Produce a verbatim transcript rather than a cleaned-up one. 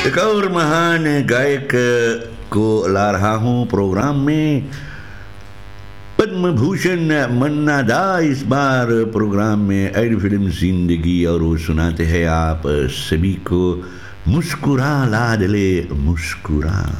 एक और महान गायक को ला रहा हूँ प्रोग्राम में, पद्म भूषण मन्ना दा इस बार प्रोग्राम में ऐड फिल्म जिंदगी, और वो सुनाते हैं आप सभी को मुस्कुरा लाडले मुस्कुरा।